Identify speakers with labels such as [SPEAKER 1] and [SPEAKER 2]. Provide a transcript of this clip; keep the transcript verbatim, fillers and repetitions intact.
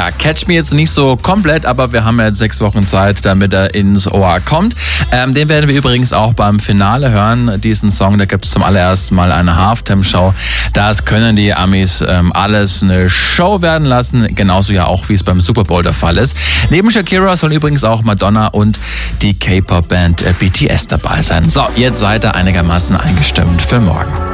[SPEAKER 1] ja, Catch Me jetzt nicht so komplett, aber wir haben ja jetzt sechs Wochen Zeit, damit er ins Ohr kommt. Ähm, den werden wir übrigens auch beim Finale hören, diesen Song. Da gibt es zum allerersten Mal eine Halftime-Show. Das können die Amis ähm, alles eine Show werden lassen, genauso ja auch, wie es beim Super Bowl der Fall ist. Neben Shakira sollen übrigens auch Madonna und die K-Pop-Band B T S dabei sein. So, jetzt seid ihr einigermaßen eingestimmt für morgen.